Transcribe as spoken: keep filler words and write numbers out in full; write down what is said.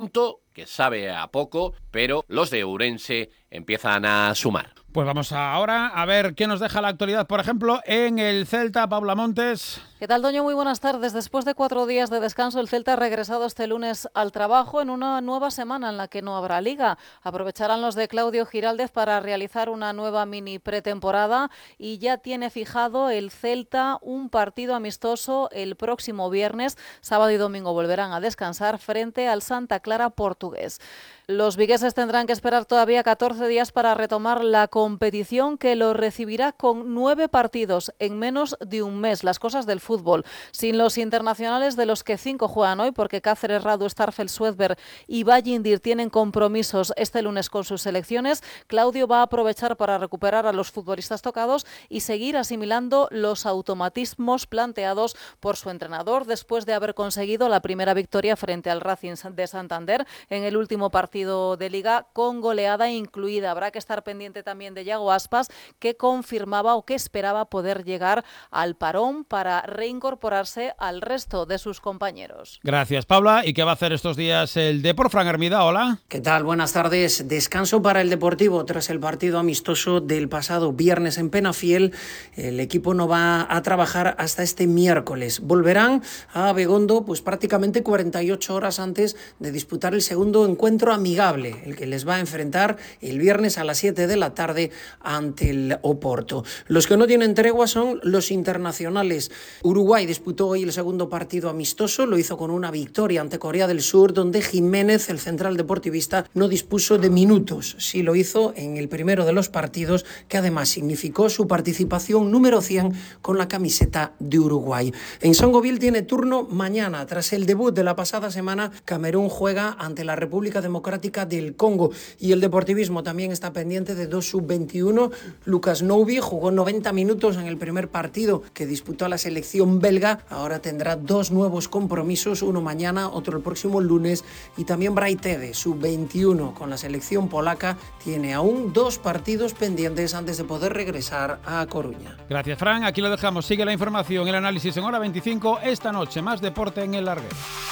punto que sabe a poco, pero los de Ourense empiezan a sumar. Pues vamos ahora a ver qué nos deja la actualidad, por ejemplo, en el Celta. Paula Montes. ¿Qué tal, Doño? Muy buenas tardes. Después de cuatro días de descanso, el Celta ha regresado este lunes al trabajo en una nueva semana en la que no habrá liga. Aprovecharán los de Claudio Giraldez para realizar una nueva mini pretemporada y ya tiene fijado el Celta un partido amistoso el próximo viernes. Sábado y domingo volverán a descansar frente al Santa Clara portugués. Los vigueses tendrán que esperar todavía catorce días para retomar la competición, que lo recibirá con nueve partidos en menos de un mes. Las cosas del fútbol. Sin los internacionales, de los que cinco juegan hoy, porque Cáceres, Radu, Starfel, Suedberg y Vallindir tienen compromisos este lunes con sus selecciones, Claudio va a aprovechar para recuperar a los futbolistas tocados y seguir asimilando los automatismos planteados por su entrenador después de haber conseguido la primera victoria frente al Racing de Santander en el último partido de Liga, con goleada incluida. Habrá que estar pendiente también de Yago Aspas, que confirmaba o que esperaba poder llegar al parón para reincorporarse al resto de sus compañeros. Gracias, Paula. ¿Y qué va a hacer estos días el Depor? Fran Hermida, hola. ¿Qué tal? Buenas tardes. Descanso para el Deportivo tras el partido amistoso del pasado viernes en Penafiel. El equipo no va a trabajar hasta este miércoles. Volverán a Abegondo pues prácticamente cuarenta y ocho horas antes de disputar el segundo encuentro amistoso amigable, el que les va a enfrentar el viernes a las siete de la tarde ante el Oporto. Los que no tienen tregua son los internacionales. Uruguay disputó hoy el segundo partido amistoso, lo hizo con una victoria ante Corea del Sur, donde Jiménez, el central deportivista, no dispuso de minutos. Sí lo hizo en el primero de los partidos, que además significó su participación número cien con la camiseta de Uruguay. En Songoville tiene turno mañana. Tras el debut de la pasada semana, Camerún juega ante la República Democrática del Congo, y el deportivismo también está pendiente de dos sub veintiuno. Lucas Noubi jugó noventa minutos en el primer partido que disputó la selección belga. Ahora tendrá dos nuevos compromisos, uno mañana, otro el próximo lunes, y también Braitede, sub veintiuno con la selección polaca, tiene aún dos partidos pendientes antes de poder regresar a Coruña. Gracias, Fran. Aquí lo dejamos. Sigue la información, el análisis en Hora veinticinco esta noche. Más deporte en el Larguero.